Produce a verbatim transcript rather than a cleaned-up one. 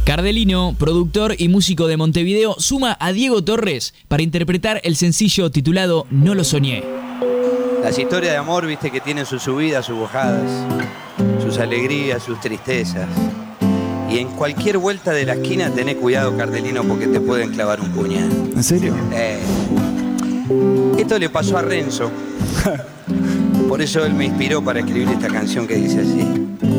Cardelino, productor y músico de Montevideo, suma a Diego Torres para interpretar el sencillo titulado No lo soñé. Las historias de amor, viste, que tienen sus subidas, sus bajadas, sus alegrías, sus tristezas. Y en cualquier vuelta de la esquina tenés cuidado, Cardelino, porque te pueden clavar un puñal. ¿En serio? Eh. Esto le pasó a Renzo. Por eso él me inspiró para escribir esta canción que dice así.